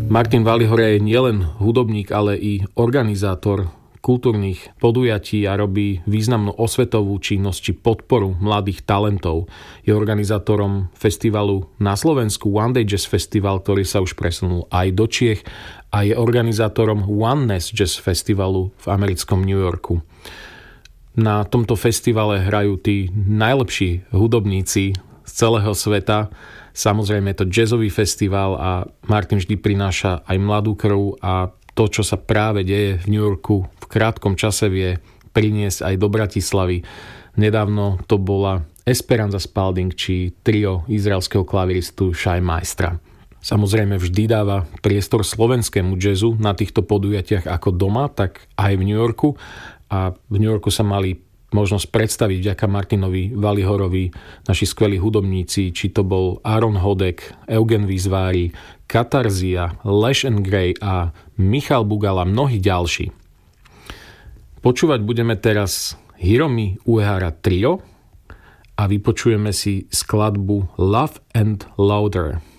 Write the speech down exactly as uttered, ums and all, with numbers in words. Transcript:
Martin Valihora je nielen hudobník, ale i organizátor kultúrnych podujatí a robí významnú osvetovú činnosť či podporu mladých talentov. Je organizátorom festivalu na Slovensku One Day Jazz Festival, ktorý sa už presunul aj do Čiech, a je organizátorom Oneness Jazz Festivalu v americkom New Yorku. Na tomto festivale hrajú tí najlepší hudobníci z celého sveta. Samozrejme je to jazzový festival a Martin vždy prináša aj mladú krv, a to, čo sa práve deje v New Yorku, v krátkom čase vie priniesť aj do Bratislavy. Nedávno to bola Esperanza Spalding či trio izraelského klaviristu Shai Maestra. Samozrejme vždy dáva priestor slovenskému jazzu na týchto podujatiach ako doma, tak aj v New Yorku. A v New Yorku sa mali možnosť predstaviť vďaka Martinovi Valihorovi naši skvelí hudobníci, či to bol Aaron Hodek, Eugen Vizvári, Katarzia, Lash and Gray a Michal Bugala, mnohí ďalší. Počúvať budeme teraz Hiromi Uehara Trio a vypočujeme si skladbu Love and Louder.